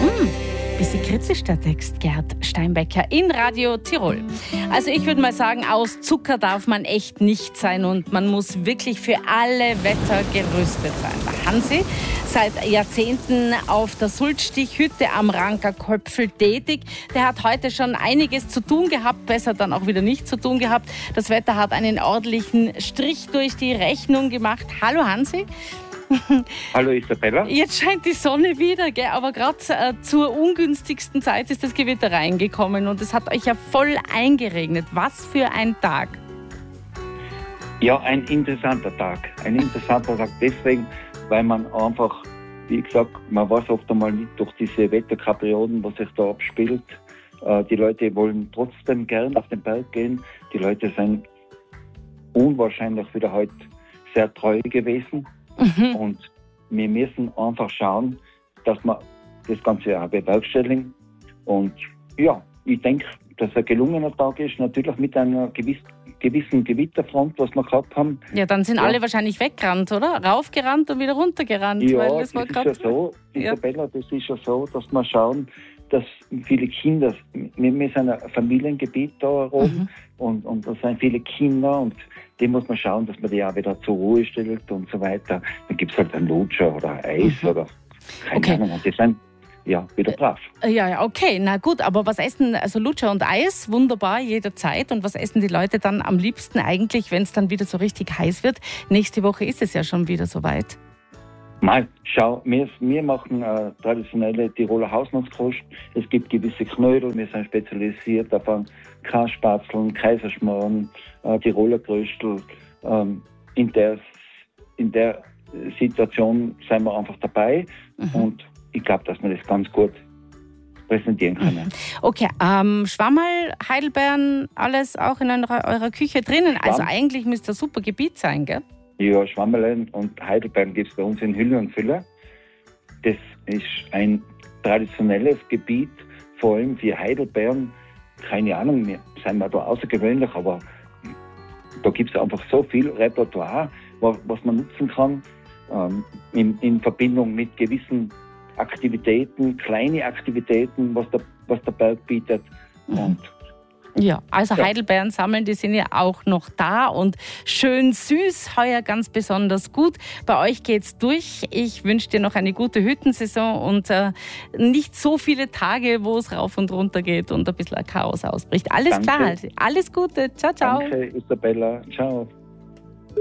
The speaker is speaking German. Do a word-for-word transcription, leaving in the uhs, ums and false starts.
Bisschen kritisch der Text, Gerd Steinbecker in Radio Tirol. Also ich würde mal sagen, aus Zucker darf man echt nicht sein und man muss wirklich für alle Wetter gerüstet sein. Der Hansi, seit Jahrzehnten auf der Sulzstichhütte am Rankerköpfel tätig, der hat heute schon einiges zu tun gehabt, besser dann auch wieder nicht zu tun gehabt. Das Wetter hat einen ordentlichen Strich durch die Rechnung gemacht. Hallo Hansi. Hallo Isabella. Jetzt scheint die Sonne wieder, gell? Aber gerade äh, zur ungünstigsten Zeit ist das Gewitter reingekommen und es hat euch ja voll eingeregnet. Was für ein Tag. Ja, ein interessanter Tag. Ein interessanter Tag deswegen, weil man einfach, wie gesagt, man weiß oft einmal nicht durch diese Wetterkapriolen, was sich da abspielt. Äh, die Leute wollen trotzdem gern auf den Berg gehen. Die Leute sind unwahrscheinlich wieder heute sehr treu gewesen. Mhm. Und wir müssen einfach schauen, dass wir das Ganze auch bewerkstelligen. Und ja, ich denke, dass ein gelungener Tag ist, natürlich mit einer gewiss, gewissen Gewitterfront, was wir gehabt haben. Ja, dann sind ja. alle wahrscheinlich weggerannt, oder? Raufgerannt und wieder runtergerannt. Ja, weil das, das war ist ja so, Isabella, ja. das ist ja so, dass wir schauen, dass viele Kinder, wir sind ein Familiengebiet da oben mhm. und, und da sind viele Kinder und dem muss man schauen, dass man die auch wieder zur Ruhe stellt und so weiter. Dann gibt es halt einen Lutscher oder Eis mhm. oder keine okay. Ahnung. Und die sind ja wieder brav. Ja, ja, okay, na gut, aber was essen, also Lutscher und Eis, wunderbar, jederzeit. Und was essen die Leute dann am liebsten eigentlich, wenn es dann wieder so richtig heiß wird? Nächste Woche ist es ja schon wieder soweit. Mal, schau, wir, wir machen äh, traditionelle Tiroler Hausmannskost. Es gibt gewisse Knödel, wir sind spezialisiert auf Kasspatzeln, Kaiserschmarrn, äh, Tiroler Kröstel. Ähm, in, der, in der Situation sind wir einfach dabei mhm. und ich glaube, dass wir das ganz gut präsentieren können. Okay, ähm, Schwammerl, Heidelbeeren, alles auch in eurer, eurer Küche drinnen. Schwamm. Also eigentlich müsste das ein super Gebiet sein, gell? Ja, Schwammerlein und Heidelbeeren gibt es bei uns in Hülle und Fülle. Das ist ein traditionelles Gebiet, vor allem für Heidelbeeren. Keine Ahnung, wir sind wir da außergewöhnlich, aber da gibt es einfach so viel Repertoire, was, was man nutzen kann ähm, in, in Verbindung mit gewissen Aktivitäten, kleine Aktivitäten, was der, was der Berg bietet. Mhm. Und ja, also ja. Heidelbeeren sammeln, die sind ja auch noch da und schön süß, heuer ganz besonders gut. Bei euch geht's durch. Ich wünsche dir noch eine gute Hüttensaison und äh, nicht so viele Tage, wo es rauf und runter geht und ein bisschen Chaos ausbricht. Alles Danke. klar, alles Gute. Ciao, ciao. Danke, Isabella. Ciao.